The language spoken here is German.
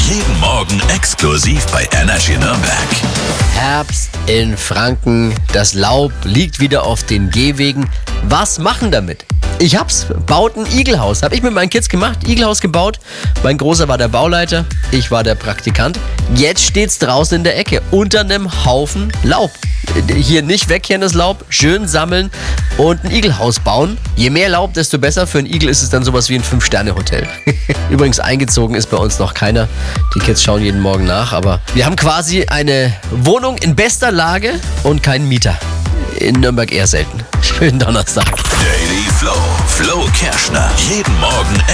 Jeden Morgen exklusiv bei Energy Nürnberg. Herbst in Franken. Das Laub liegt wieder auf den Gehwegen. Was machen damit? Ich hab's. Baut ein Igelhaus. Hab ich mit meinen Kids gemacht. Igelhaus gebaut. Mein Großer war der Bauleiter. Ich war der Praktikant. Jetzt steht's draußen in der Ecke. Unter einem Haufen Laub. Hier nicht wegkehren das Laub. Schön sammeln und ein Igelhaus bauen. Je mehr Laub, desto besser. Für einen Igel ist es dann sowas wie ein 5-Sterne-Hotel. Übrigens eingezogen ist bei uns noch keiner. Die Kids schauen jeden Morgen nach. Aber wir haben quasi eine Wohnung in bester Lage und keinen Mieter. In Nürnberg eher selten. Schönen Donnerstag. Daily Flow. Flo Kerschner. Jeden Morgen